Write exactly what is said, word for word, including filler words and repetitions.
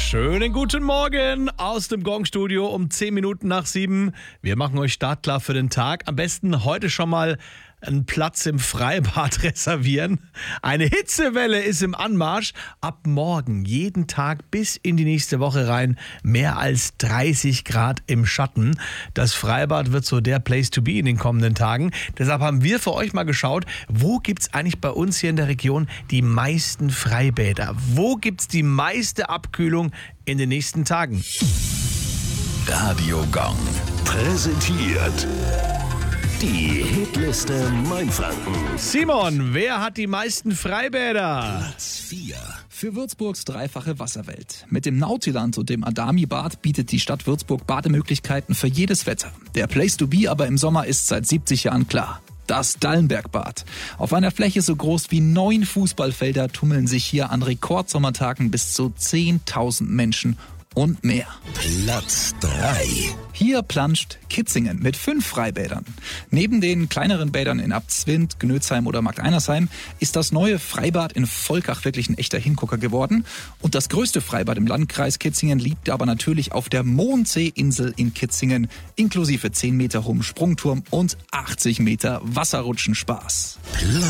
Schönen guten Morgen aus dem Gong-Studio um zehn Minuten nach sieben. Wir machen euch startklar für den Tag. Am besten heute schon mal einen Platz im Freibad reservieren. Eine Hitzewelle ist im Anmarsch. Ab morgen jeden Tag bis in die nächste Woche rein mehr als dreißig Grad im Schatten. Das Freibad wird so der Place to be in den kommenden Tagen. Deshalb haben wir für euch mal geschaut, wo gibt es eigentlich bei uns hier in der Region die meisten Freibäder? Wo gibt es die meiste Abkühlung in den nächsten Tagen? Radio Gong präsentiert die Hitliste Mainfranken. Simon, wer hat die meisten Freibäder? Platz vier. Für Würzburgs dreifache Wasserwelt. Mit dem Nautiland und dem Adami-Bad bietet die Stadt Würzburg Bademöglichkeiten für jedes Wetter. Der Place to be aber im Sommer ist seit siebzig Jahren klar. Das Dallenbergbad. Auf einer Fläche so groß wie neun Fußballfelder tummeln sich hier an Rekordsommertagen bis zu zehntausend Menschen und mehr. Platz drei. Hier planscht Kitzingen mit fünf Freibädern. Neben den kleineren Bädern in Abzwind, Gnötzheim oder Markt Einersheim ist das neue Freibad in Volkach wirklich ein echter Hingucker geworden. Und das größte Freibad im Landkreis Kitzingen liegt aber natürlich auf der Mondsee-Insel in Kitzingen, inklusive zehn Meter hohem Sprungturm und achtzig Meter Wasserrutschenspaß.